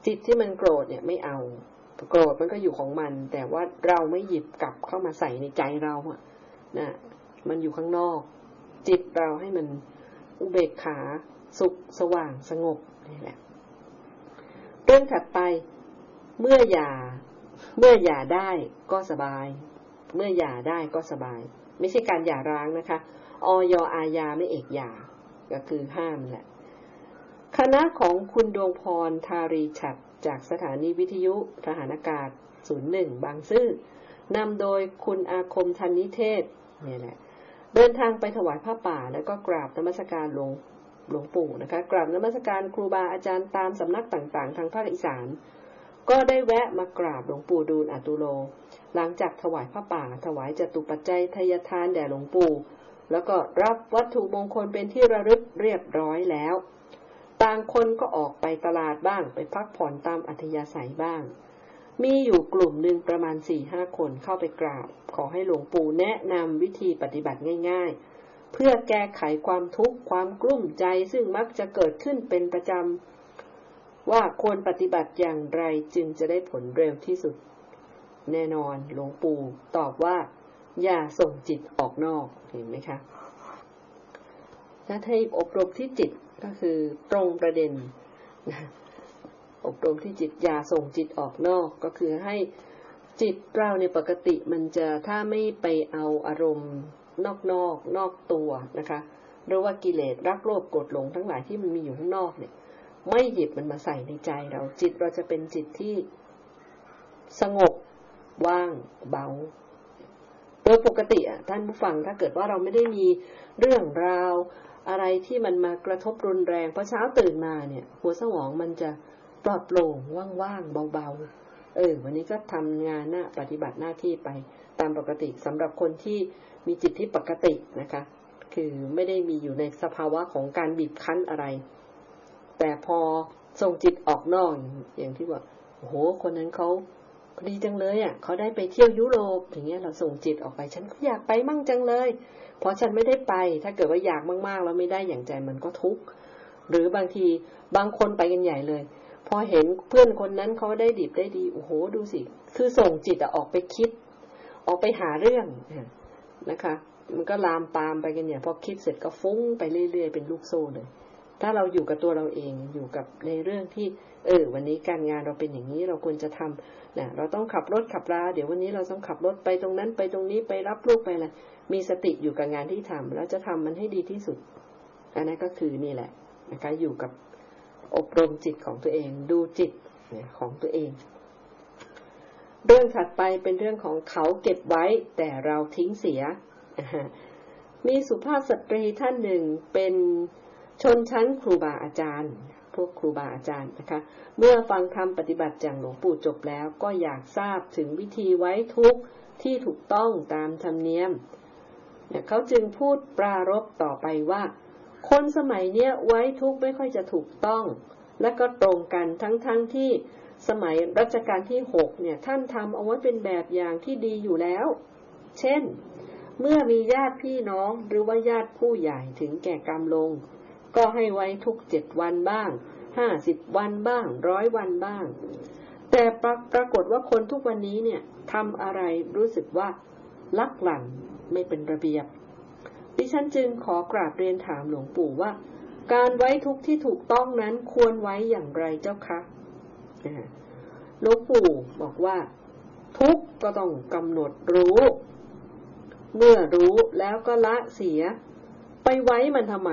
จิตที่มันโกรธเนี่ยไม่เอาโกรธมันก็อยู่ของมันแต่ว่าเราไม่หยิบกลับเข้ามาใส่ในใจเราอะนะมันอยู่ข้างนอกจิตเราให้มันอุเบกขาสุขสว่างสงบนี่แหละเรื่องถัดไปเมื่อหย่าได้ก็สบายเมื่อหย่าได้ก็สบายไม่ใช่การหย่าร้างนะคะอยอาญาไม่เอกหย่าก็คือห้ามแหละคณะของคุณดวงพรธารีฉัตรจากสถานีวิทยุทหารอากาศ01บางซื่อนำโดยคุณอาคมธันนิเทศนี่แหละเดินทางไปถวายผ้าป่าแล้วก็กราบนมัสการหลวงปู่นะคะกราบนมัสการครูบาอาจารย์ตามสำนักต่างๆทางภาคอีสานก็ได้แวะมากราบหลวงปู่ดูลย์อตุโลหลังจากถวายผ้าป่าถวายจตุปัจจัยทายทานแด่หลวงปู่แล้วก็รับวัตถุมงคลเป็นที่ระลึกเรียบร้อยแล้วต่างคนก็ออกไปตลาดบ้างไปพักผ่อนตามอัธยาศัยบ้างมีอยู่กลุ่มหนึ่งประมาณ 4-5 คนเข้าไปกราบขอให้หลวงปู่แนะนำวิธีปฏิบัติง่ายๆเพื่อแก้ไขความทุกข์ความกลุ้มใจซึ่งมักจะเกิดขึ้นเป็นประจำว่าควรปฏิบัติอย่างไรจึงจะได้ผลเร็วที่สุดแน่นอนหลวงปู่ตอบว่าอย่าส่งจิตออกนอกเห็นไหมคะถ้าให้อบรมที่จิตก็คือตรงประเด็นอบรมที่จิตอย่าส่งจิตออกนอกก็คือให้จิตเราในปกติมันจะถ้าไม่ไปเอาอารมณ์นอกตัวนะคะหรือว่ากิเลสรักโลภโกรธหลงทั้งหลายที่มันมีอยู่ข้างนอกเนี่ยไม่หยิบมันมาใส่ในใจเราจิตเราจะเป็นจิตที่สงบว่างเบาโดยปกติท่านผู้ฟังถ้าเกิดว่าเราไม่ได้มีเรื่องราวอะไรที่มันมากระทบรุนแรงพอเช้าตื่นมาเนี่ยหัวสมองมันจะปลอดโปร่งว่างๆเบาๆวันนี้ก็ทำงานปฏิบัติหน้าที่ไปตามปกติสำหรับคนที่มีจิตที่ปกตินะคะคือไม่ได้มีอยู่ในสภาวะของการบีบคั้นอะไรแต่พอส่งจิตออกนอกอย่างที่ว่าโอ้โหคนนั้นเขาดีจังเลยเขาได้ไปเที่ยวยุโรปอย่างเงี้ยเราส่งจิตออกไปฉันก็อยากไปมั่งจังเลยเพราะฉันไม่ได้ไปถ้าเกิดว่าอยากมากๆแล้วไม่ได้อย่างใจมันก็ทุกข์หรือบางทีบางคนไปกันใหญ่เลยพอเห็นเพื่อนคนนั้นเขาได้ดิบได้ดีโอ้โหดูสิคือส่งจิตออกไปคิดออกไปหาเรื่องนะคะมันก็ลามปามไปกันเนี่ยพอคิดเสร็จก็ฟุ้งไปเรื่อยๆเป็นลูกโซ่เลยถ้าเราอยู่กับตัวเราเองอยู่กับในเรื่องที่วันนี้การงานเราเป็นอย่างนี้เราควรจะทำนะเราต้องขับรถขับราเดี๋ยววันนี้เราต้องขับรถไปตรงนั้นไปตรงนี้ไปรับลูกไปอะไรมีสติอยู่กับงานที่ทำแล้วจะทำมันให้ดีที่สุดอันนั้นก็คือนี่แหละนะคะอยู่กับอบรมจิตของตัวเองดูจิตของตัวเองเรื่องถัดไปเป็นเรื่องของเขาเก็บไว้แต่เราทิ้งเสียมีสุภาพสตรีท่านหนึ่งเป็นชนชั้นครูบาอาจารย์พวกครูบาอาจารย์นะคะเมื่อฟังธรรมปฏิบัติจากหลวงปู่จบแล้วก็อยากทราบถึงวิธีไว้ทุกข์ที่ถูกต้องตามธรรมเนียมเขาจึงพูดปรารภต่อไปว่าคนสมัยเนี้ยไว้ทุกข์ไม่ค่อยจะถูกต้องและก็ตรงกันทั้งที่สมัยรัชกาลที่6เนี่ยท่านทำเอาไว้เป็นแบบอย่างที่ดีอยู่แล้วเช่นเมื่อมีญาติพี่น้องหรือว่าญาติผู้ใหญ่ถึงแก่กรรมลงก็ให้ไว้ทุก7วันบ้าง50วันบ้าง100วันบ้างแต่ปรากฏว่าคนทุกวันนี้เนี่ยทำอะไรรู้สึกว่าลักหลั่นไม่เป็นระเบียบดิฉันจึงขอกราบเรียนถามหลวงปู่ว่าการไว้ทุกข์ที่ถูกต้องนั้นควรไว้อย่างไรเจ้าคะหลวงปู่บอกว่าทุกข์ก็ต้องกำหนดรู้เมื่อรู้แล้วก็ละเสียไปไว้มันทำไม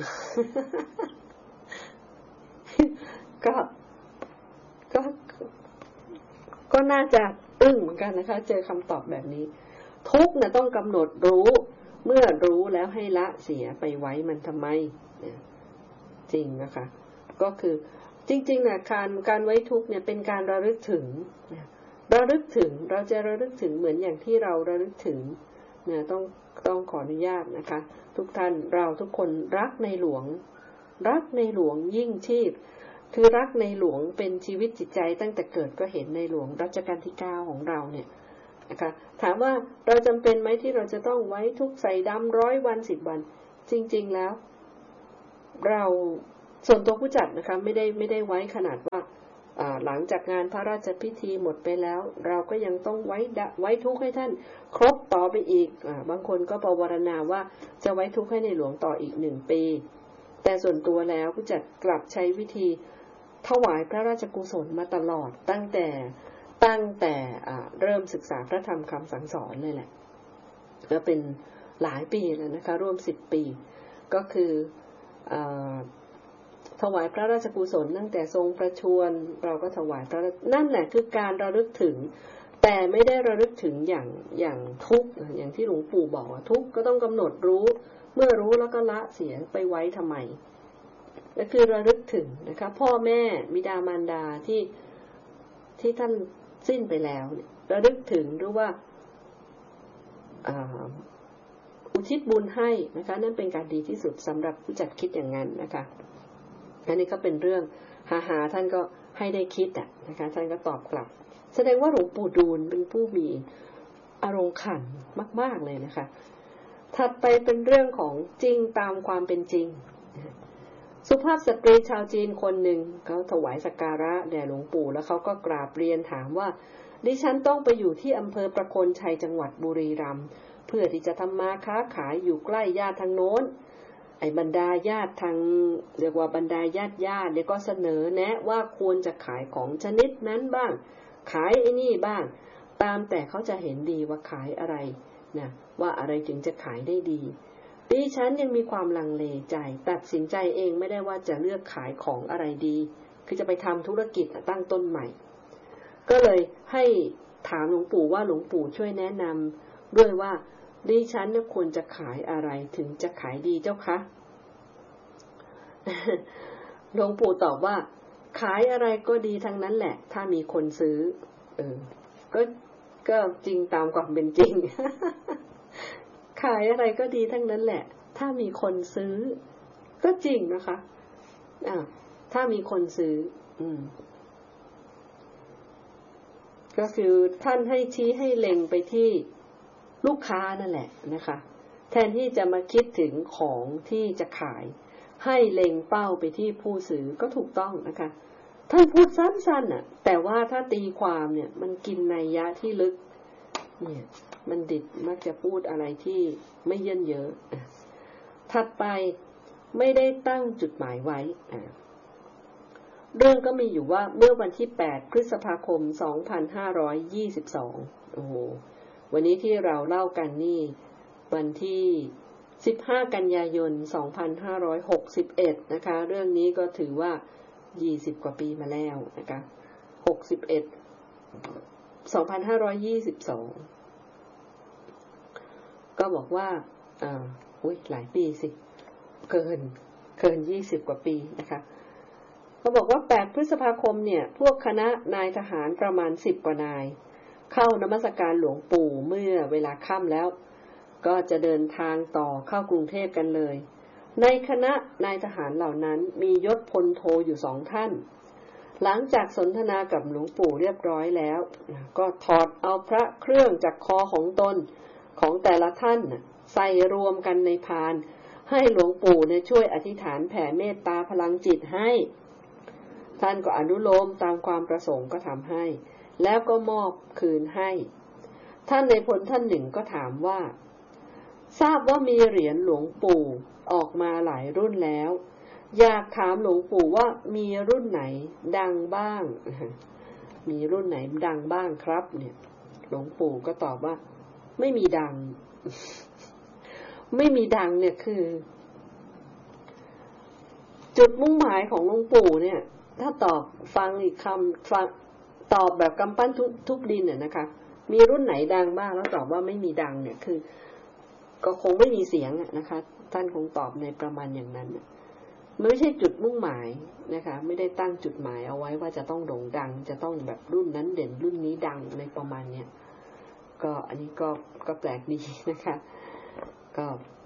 ก็น่าจะอึ้งเหมือนกันนะคะเจอคำตอบแบบนี้ทุกข์ต้องกำหนดรู้เมื่อรู้แล้วให้ละเสียไปไว้มันทำไมจริงนะคะก็คือจริงๆการไว้ทุกข์เนี่ยเป็นการระลึกถึงเราจะระลึกถึงเหมือนอย่างที่เราระลึกถึงต้องขออนุญาตนะคะทุกท่านเราทุกคนรักในหลวงยิ่งชีพคือรักในหลวงเป็นชีวิตจิตใจตั้งแต่เกิดก็เห็นในหลวงรัชกาลที่9ของเราเนี่ยนะคะถามว่าเราจำเป็นไหมที่เราจะต้องไว้ทุกใส่ดำ100วัน10วันจริงๆแล้วเราส่วนตัวผู้จัดนะคะไม่ได้ไว้ขนาดว่าหลังจากงานพระราชพิธีหมดไปแล้วเราก็ยังต้องไว้ทุกข์ให้ท่านครบต่อไปอีกบางคนก็ภาวนาว่าจะไว้ทุกข์ให้ในหลวงต่ออีก1 ปีแต่ส่วนตัวแล้วผู้จัดกลับใช้วิธีถวายพระราชกุศลมาตลอดตั้งแต่เริ่มศึกษาพระธรรมคำสั่งสอนเลยแหละก็เป็นหลายปีแล้วนะคะร่วม10 ปีก็คือถวายพระราชกุศลตั้งแต่ทรงประชวรเราก็ถวายพระนั่นแหละคือการระลึกถึงแต่ไม่ได้ระลึกถึงอย่างทุกข์อย่างที่หลวงปู่บอกว่าทุกข์ก็ต้องกำหนดรู้เมื่อรู้แล้วก็ละเสียไปไว้ทำไมก็คือระลึกถึงนะคะพ่อแม่บิดามารดาที่ท่านสิ้นไปแล้วระลึกถึงหรือว่าอุทิศบุญให้นะคะนั่นเป็นการดีที่สุดสำหรับผู้จัดคิดอย่างนั้นนะคะอันนี้ก็เป็นเรื่องหาท่านก็ให้ได้คิดนะคะท่านก็ตอบกลับแสดงว่าหลวงปู่ดูลเป็นผู้มีอารมณ์ขันมากๆเลยนะคะถัดไปเป็นเรื่องของจริงตามความเป็นจริงสุภาพสตรีชาวจีนคนหนึ่งเขาถวายสักการะแด่หลวงปู่แล้วเขาก็กราบเรียนถามว่าดิฉันต้องไปอยู่ที่อำเภอประโคนชัยจังหวัดบุรีรัมย์เพื่อที่จะทำมาค้าขายอยู่ใกล้ญาติทางโน้นบรรดาญาติทางเรียกว่าบรรดาญาติเนี่ยก็เสนอแนะว่าควรจะขายของชนิดนั้นบ้างขายไอ้นี่บ้างตามแต่เขาจะเห็นดีว่าขายอะไรนะว่าอะไรถึงจะขายได้ดีดิฉันยังมีความลังเลใจตัดสินใจเองไม่ได้ว่าจะเลือกขายของอะไรดีคือจะไปทำธุรกิจตั้งต้นใหม่ก็เลยให้ถามหลวงปู่ว่าหลวงปู่ช่วยแนะนำด้วยว่าดิฉันควรจะขายอะไรถึงจะขายดีเจ้าคะ หลวงปู่ตอบว่าขายอะไรก็ดีทั้งนั้นแหละถ้ามีคนซื้อก็จริงตามความเป็นจริง ขายอะไรก็ดีทั้งนั้นแหละถ้ามีคนซื้อก็จริงนะคะถ้ามีคนซื้อก็คือท่านให้ชี้ให้เล็งไปที่ลูกค้านั่นแหละนะคะแทนที่จะมาคิดถึงของที่จะขายให้เล็งเป้าไปที่ผู้ซื้อก็ถูกต้องนะคะท่านพูดสั้นๆแต่ว่าถ้าตีความเนี่ยมันกินนัยยะที่ลึกเนี่ยบัณฑิตมักจะพูดอะไรที่ไม่เยินเยอะถัดไปไม่ได้ตั้งจุดหมายไว้เรื่องก็มีอยู่ว่าเมื่อวันที่8 พฤษภาคม 2522โอ้โหวันนี้ที่เราเล่ากันนี่วันที่15 กันยายน 2561นะคะเรื่องนี้ก็ถือว่า20 กว่าปีมาแล้วนะคะ2522ก็บอกว่าหลายปีสิเกิน20 กว่าปีนะคะก็บอกว่า8 พฤษภาคมเนี่ยพวกคณะนายทหารประมาณ10 กว่านายเข้านมัสการหลวงปู่เมื่อเวลาค่ำแล้วก็จะเดินทางต่อเข้ากรุงเทพกันเลยในคณะนายทหารเหล่านั้นมียศพลโทอยู่2 ท่านหลังจากสนทนากับหลวงปู่เรียบร้อยแล้วก็ถอดเอาพระเครื่องจากคอของตนของแต่ละท่านใส่รวมกันในพานให้หลวงปู่ช่วยอธิษฐานแผ่เมตตาพลังจิตให้ท่านก็อนุโลมตามความประสงค์ก็ทำให้แล้วก็มอบคืนให้ท่านในพลท่านหนึ่งก็ถามว่าทราบว่ามีเหรียญหลวงปู่ออกมาหลายรุ่นแล้วอยากถามหลวงปู่ว่ามีรุ่นไหนดังบ้างมีรุ่นไหนดังบ้างครับเนี่ยหลวงปู่ก็ตอบว่าไม่มีดัง ไม่มีดังเนี่ยคือจุดมุ่งหมายของหลวงปู่เนี่ยถ้าตอบฟังอีกคำฟังตอบแบบกำปั้นทุบดินเนี่ยนะคะมีรุ่นไหนดังบ้างแล้วตอบว่าไม่มีดังเนี่ยคือก็คงไม่มีเสียงนะคะท่านคงตอบในประมาณอย่างนั้นไม่ใช่จุดมุ่งหมายนะคะไม่ได้ตั้งจุดหมายเอาไว้ว่าจะต้องโด่งดังจะต้องแบบรุ่นนั้นเด่นรุ่นนี้ดังในประมาณเนี้ยก็อันนี้ก็แปลกดีนะคะก็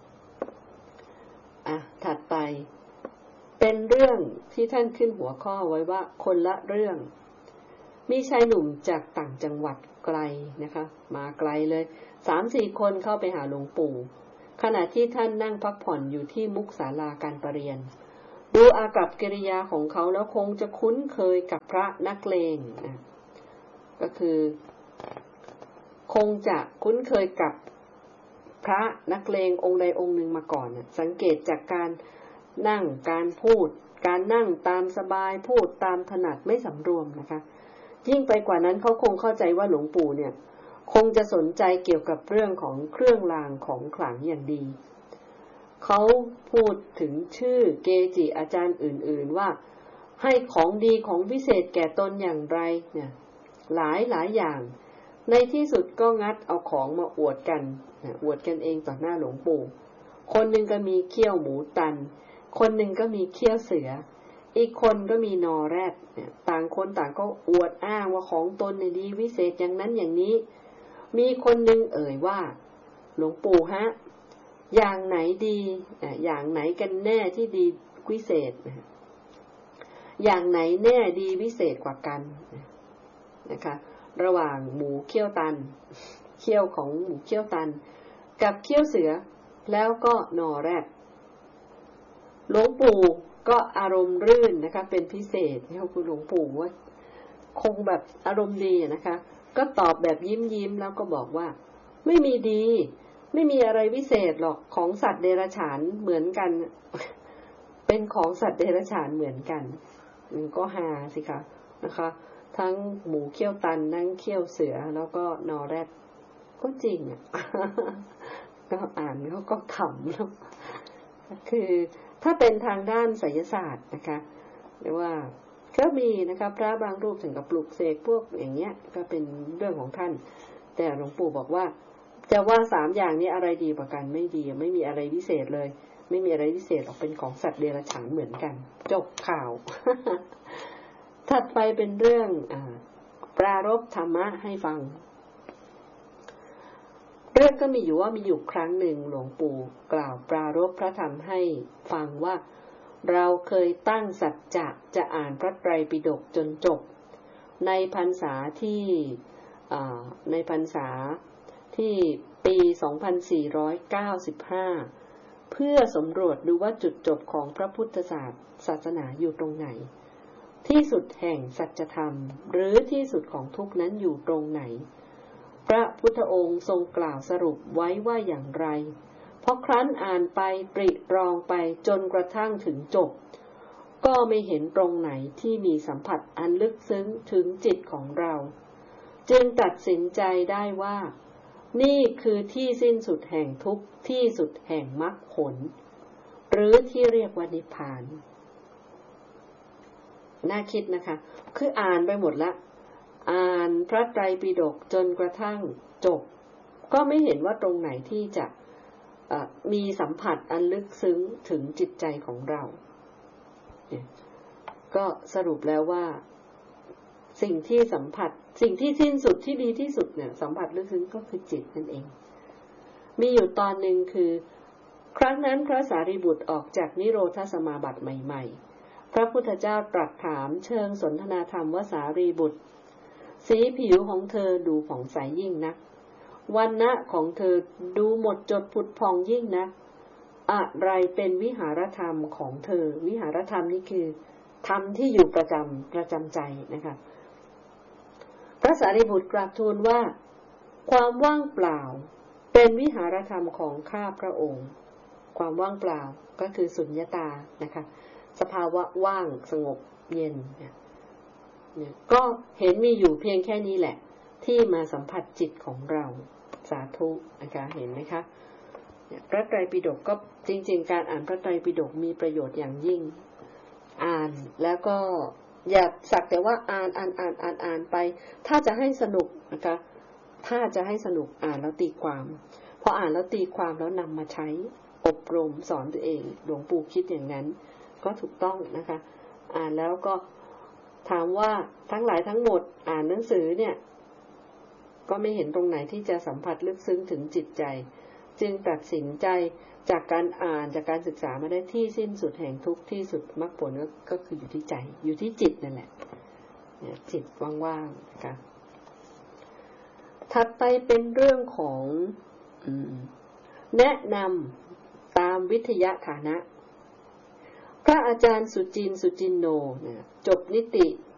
ถัดไปเป็นเรื่องที่ท่านขึ้นหัวข้อไว้ว่าคนละเรื่องมีชายหนุ่มจากต่างจังหวัดไกลนะคะมาไกลเลย 3-4 คนเข้าไปหาหลวงปู่ขณะที่ท่านนั่งพักผ่อนอยู่ที่มุกศาลาการประเรียนดูอากัปกิริยาของเขาแล้วคงจะคุ้นเคยกับพระนักเลงนะก็คือคงจะคุ้นเคยกับพระนักเลงองค์ใดองค์หนึ่งมาก่อนนะสังเกตจากการนั่งการพูดการนั่งตามสบายพูดตามถนัดไม่สำรวมนะคะยิ่งไปกว่านั้นเขาคงเข้าใจว่าหลวงปู่เนี่ยคงจะสนใจเกี่ยวกับเรื่องของเครื่องรางของขลังอย่างดีเขาพูดถึงชื่อเกจิอาจารย์อื่นๆว่าให้ของดีของวิเศษแก่ตนอย่างไรเนี่ยหลายอย่างในที่สุดก็งัดเอาของมาอวดกันเองต่อหน้าหลวงปู่คนหนึ่งก็มีเขี้ยวหมูตันคนหนึ่งก็มีเขี้ยวเสืออีกคนก็มีนอแรดต่างคนต่างก็อวดอ้างว่าของตนเนี่ยดีวิเศษอย่างนั้นอย่างนี้มีคนหนึ่งเอ่ยว่าหลวงปู่ฮะอย่างไหนดีอย่างไหนกันแน่ที่ดีวิเศษอย่างไหนแน่ดีวิเศษกว่ากันนะคะระหว่างหมูเขี้ยวตันเขี้ยวของหมูเขี้ยวตันกับเขี้ยวเสือแล้วก็นอแรดหลวงปู่ก็อารมณ์รื่นนะคะเป็นพิเศษที่คุณหลวงปู่ว่าคงแบบอารมณ์ดีนะคะก็ตอบแบบยิ้มแล้วก็บอกว่าไม่มีดีไม่มีอะไรวิเศษหรอกของสัตว์เดรัจฉานเหมือนกันเป็นของสัตว์เดรัจฉานเหมือนกันก็ฮาสิคะนะคะทั้งหมูเขี้ยวตันทั้งเขี้ยวเสือแล้วก็นอแรดก็จริงอ่ะ ก็อ่านแล้วก็ขำแล้วคือถ้าเป็นทางด้านไสยศาสตร์นะคะหรือว่าก็มีนะคะพระบางรูปถึงกับปลุกเสกพวกอย่างเงี้ยก็เป็นเรื่องของท่านแต่หลวงปู่บอกว่าจะว่า3อย่างนี้อะไรดีกว่ากันไม่ดีไม่มีอะไรพิเศษเลยไม่มีอะไรพิเศษหรอกเป็นของสัตว์เดรัจฉานเหมือนกันจบข่าว ถัดไปเป็นเรื่องปรารภธรรมะให้ฟังเรื่องก็มีอยู่ว่ามีอยู่ครั้งหนึ่งหลวงปู่กล่าวปรารภพระธรรมให้ฟังว่าเราเคยตั้งสัจจะจะอ่านพระไตรปิฎกจนจบในพรรษาที่ปี 2495 เพื่อสำรวจดูว่าจุดจบของพระพุทธศาสนาอยู่ตรงไหนที่สุดแห่งสัจธรรมหรือที่สุดของทุกข์นั้นอยู่ตรงไหนพระพุทธองค์ทรงกล่าวสรุปไว้ว่าอย่างไรเพราะครั้นอ่านไปตรีตรองไปจนกระทั่งถึงจบก็ไม่เห็นตรงไหนที่มีสัมผัสอันลึกซึ้งถึงจิตของเราจึงตัดสินใจได้ว่านี่คือที่สิ้นสุดแห่งทุกข์ที่สุดแห่งมรรคผลหรือที่เรียกว่านิพพานน่าคิดนะคะคืออ่านไปหมดละอ่านพระไตรปิฎกจนกระทั่งจบก็ไม่เห็นว่าตรงไหนที่จะมีสัมผัสอันลึกซึ้งถึงจิตใจของเราก็สรุปแล้วว่าสิ่งที่สัมผัสสิ่งที่สิ้นสุดที่ดีที่สุดเนี่ยสัมผัสลึกซึ้งก็คือจิตนั่นเองมีอยู่ตอนหนึ่งคือครั้งนั้นพระสารีบุตรออกจากนิโรธสมาบัติใหม่ๆพระพุทธเจ้าตรัสถามเชิงสนทนาธรรมว่าสารีบุตรสีผิวของเธอดูผ่องใสยิ่งนักวรรณะของเธอดูหมดจดผุดผ่องยิ่งนักอะไรเป็นวิหารธรรมของเธอวิหารธรรมนี่คือธรรมที่อยู่ประจำใจนะคะพระสารีบุตรกราบทูลว่าความว่างเปล่าเป็นวิหารธรรมของข้าพระองค์ความว่างเปล่าก็คือสุญญตานะคะสภาวะว่างสงบเย็นเนี่ยก็เห็นมีอยู่เพียงแค่นี้แหละที่มาสัมผัสจิตของเราสาธุนะคะเห็นไหมคะพระไตรปิฎกก็จริงๆการอ่านพระไตรปิฎกมีประโยชน์อย่างยิ่งอ่านแล้วก็อย่าสักแต่ว่าอ่านไปถ้าจะให้สนุกนะคะถ้าจะให้สนุกอ่านแล้วตีความพออ่านแล้วตีความแล้วนำมาใช้อบรมสอนตัวเองหลวงปู่คิดอย่างนั้นก็ถูกต้องนะคะอ่านแล้วก็ถามว่าทั้งหลายทั้งหมดอ่านหนังสือเนี่ยก็ไม่เห็นตรงไหนที่จะสัมผัสลึกซึ้งถึงจิตใจจึงตัดสินใจจากการอ่านจากการศึกษามาได้ที่สิ้นสุดแห่งทุกข์ที่สุดมรรคผลก็คืออยู่ที่ใจอยู่ที่จิตนั่นแหละจิตว่างๆนะคะถัดไปเป็นเรื่องของแนะนำตามวิทยาฐานะพระอาจารย์สุจินต์ สุจินโนนะจบนิติ